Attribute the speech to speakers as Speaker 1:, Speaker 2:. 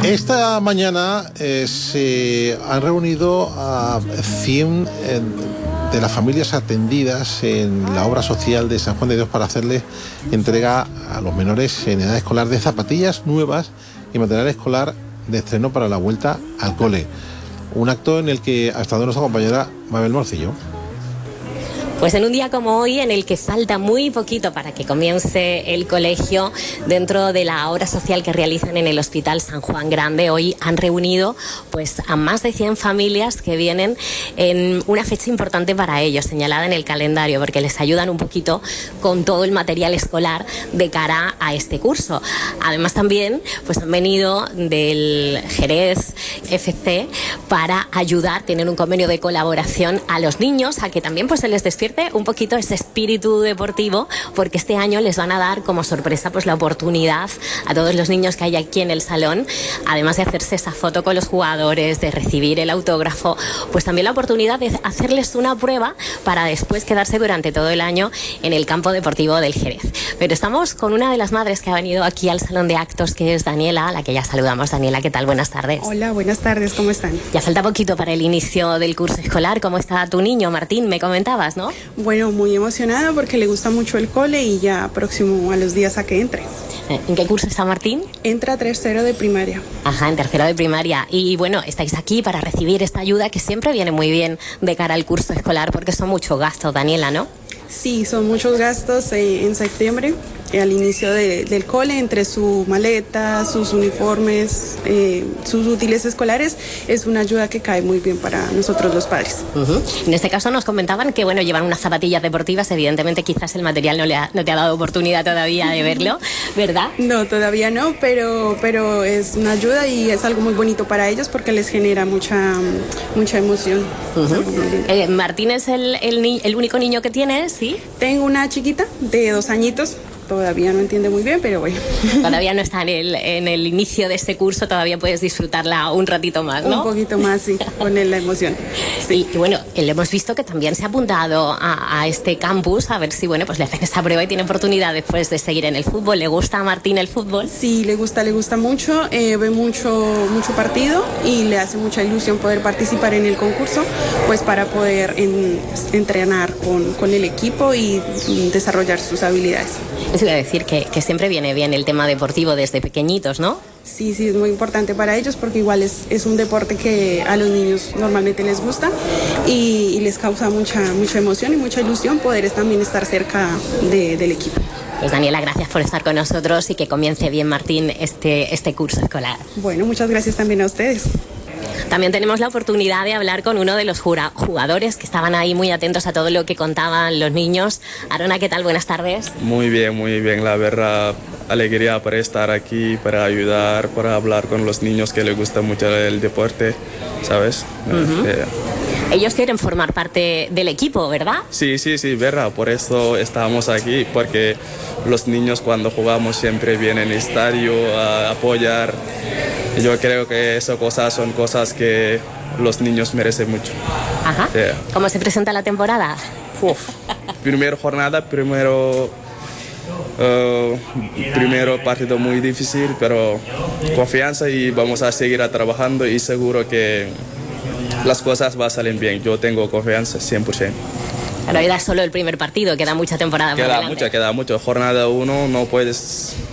Speaker 1: Esta mañana se han reunido a 100 de las familias atendidas en la obra social de San Juan de Dios para hacerles entrega a los menores en edad escolar de zapatillas nuevas y material escolar de estreno para la vuelta al cole. Un acto en el que ha estado nuestra compañera Mabel Morcillo.
Speaker 2: Pues en un día como hoy, en el que falta muy poquito para que comience el colegio, dentro de la obra social que realizan en el Hospital San Juan Grande, hoy han reunido pues a más de 100 familias que vienen en una fecha importante para ellos, señalada en el calendario, porque les ayudan un poquito con todo el material escolar de cara a este curso. Además también pues han venido del Jerez FC para ayudar, tener un convenio de colaboración a los niños, a que también pues se les despierte un poquito ese espíritu deportivo, porque este año les van a dar como sorpresa pues la oportunidad a todos los niños que hay aquí en el salón, además de hacerse esa foto con los jugadores, de recibir el autógrafo, pues también la oportunidad de hacerles una prueba para después quedarse durante todo el año en el campo deportivo del Jerez. Pero estamos con una de las madres que ha venido aquí al salón de actos, que es Daniela, a la que ya saludamos. Daniela, ¿qué tal? Buenas tardes.
Speaker 3: Hola, buenas tardes, ¿cómo están?
Speaker 2: Ya falta poquito para el inicio del curso escolar. ¿Cómo está tu niño, Martín? Me comentabas, ¿no?
Speaker 3: Bueno, muy emocionado porque le gusta mucho el cole y ya próximo a los días a que entre.
Speaker 2: ¿En qué curso está Martín?
Speaker 3: Entra a tercero de primaria.
Speaker 2: Ajá, en tercero de primaria. Y bueno, estáis aquí para recibir esta ayuda que siempre viene muy bien de cara al curso escolar, porque son muchos gastos, Daniela, ¿no?
Speaker 3: Sí, son muchos gastos en septiembre, al inicio del cole, entre su maleta, sus uniformes, sus útiles escolares. Es una ayuda que cae muy bien para nosotros los padres.
Speaker 2: En este caso nos comentaban que bueno, llevan unas zapatillas deportivas. Evidentemente quizás el material no te ha dado oportunidad todavía de verlo, ¿verdad?
Speaker 3: No, todavía no, pero es una ayuda y es algo muy bonito para ellos porque les genera mucha emoción.
Speaker 2: Martín es el único niño que tienes, ¿sí?
Speaker 3: Tengo una chiquita de 2 añitos. Todavía no entiende muy bien, pero bueno.
Speaker 2: Todavía no está en el inicio de este curso, todavía puedes disfrutarla un ratito más, ¿no?
Speaker 3: Un poquito más, sí, con la emoción. Sí.
Speaker 2: Y bueno, le hemos visto que también se ha apuntado a este campus, a ver si, bueno, pues le hacen esta prueba y tiene oportunidad después de seguir en el fútbol. ¿Le gusta a Martín el fútbol?
Speaker 3: Sí, le gusta mucho, ve mucho partido y le hace mucha ilusión poder participar en el concurso, pues para poder entrenar con el equipo y desarrollar sus habilidades.
Speaker 2: Eso iba a decir que siempre viene bien el tema deportivo desde pequeñitos, ¿no?
Speaker 3: Sí, es muy importante para ellos porque igual es un deporte que a los niños normalmente les gusta y les causa mucha emoción y mucha ilusión poder también estar cerca del equipo.
Speaker 2: Pues Daniela, gracias por estar con nosotros y que comience bien, Martín, este curso escolar.
Speaker 3: Bueno, muchas gracias también a ustedes.
Speaker 2: También tenemos la oportunidad de hablar con uno de los jugadores que estaban ahí muy atentos a todo lo que contaban los niños. Arona, ¿qué tal? Buenas tardes.
Speaker 4: Muy bien. La verdad, alegría para estar aquí, para ayudar, para hablar con los niños que les gusta mucho el deporte, ¿sabes?
Speaker 2: Ellos quieren formar parte del equipo, ¿verdad? Sí,
Speaker 4: verdad. Por eso estamos aquí, porque los niños cuando jugamos siempre vienen al estadio a apoyar. Yo creo que esas cosas son cosas que los niños merecen mucho.
Speaker 2: Ajá. ¿Cómo se presenta la temporada?
Speaker 4: Primera jornada, primero partido muy difícil, pero confianza y vamos a seguir trabajando y seguro que las cosas van a salir bien. Yo tengo confianza 100%.
Speaker 2: Pero era solo el primer partido, queda mucha temporada por delante.
Speaker 4: Queda mucho. Jornada 1 no puedes